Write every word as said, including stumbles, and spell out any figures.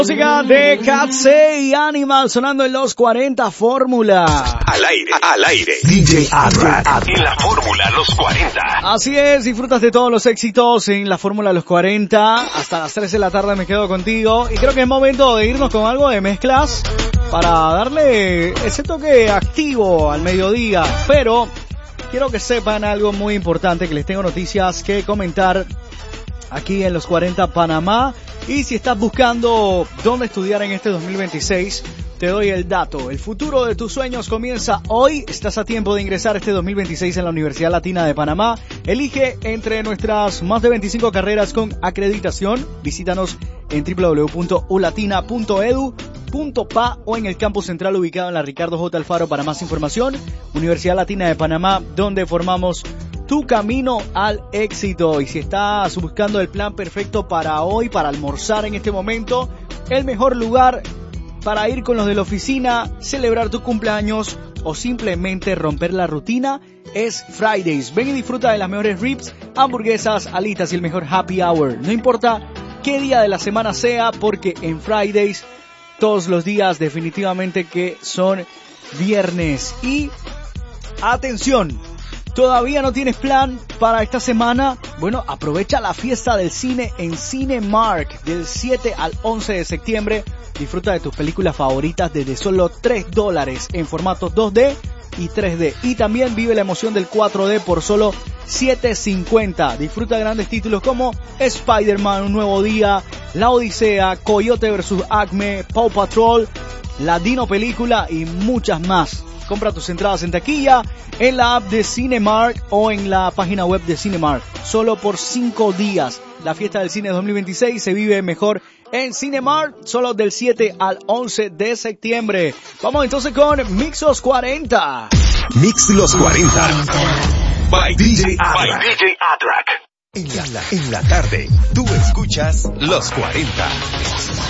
Música de Katse y Animal sonando en los cuarenta Fórmula. Al aire, al aire. D J Adrak en la Fórmula Los cuarenta. Así es, disfrutas de todos los éxitos en la Fórmula Los cuarenta. Hasta las tres de la tarde me quedo contigo. Y creo que es momento de irnos con algo de mezclas para darle ese toque activo al mediodía. Pero quiero que sepan algo muy importante, que les tengo noticias que comentar aquí en Los cuarenta Panamá. Y si estás buscando dónde estudiar en este dos mil veintiséis, te doy el dato. El futuro de tus sueños comienza hoy. Estás a tiempo de ingresar este dos mil veintiséis en la Universidad Latina de Panamá. Elige entre nuestras más de veinticinco carreras con acreditación. Visítanos en doble u doble u doble u punto u latina punto e d u punto p a o en el campus central ubicado en la Ricardo J. Alfaro para más información. Universidad Latina de Panamá, donde formamos tu camino al éxito. Y si estás buscando el plan perfecto para hoy, para almorzar en este momento, el mejor lugar para ir con los de la oficina, celebrar tu cumpleaños o simplemente romper la rutina es Fridays. Ven y disfruta de las mejores ribs, hamburguesas, alitas y el mejor happy hour. No importa qué día de la semana sea, porque en Fridays todos los días definitivamente que son viernes. Y atención, ¿todavía no tienes plan para esta semana? Bueno, aprovecha la fiesta del cine en Cinemark del siete al once de septiembre. Disfruta de tus películas favoritas desde solo tres dólares en formatos dos D y tres D. Y también vive la emoción del cuatro D por solo siete cincuenta. Disfruta de grandes títulos como Spider-Man, Un Nuevo Día, La Odisea, Coyote versus Acme, Paw Patrol, La Dino Película y muchas más. Compra tus entradas en taquilla, en la app de Cinemark o en la página web de Cinemark. Solo por cinco días. La fiesta del cine dos mil veintiséis se vive mejor en Cinemark, solo del siete al once de septiembre. Vamos entonces con Mix Los cuarenta. Mix Los cuarenta. By D J Adrak. By D J Adrak. En la, en la tarde, tú escuchas Los cuarenta.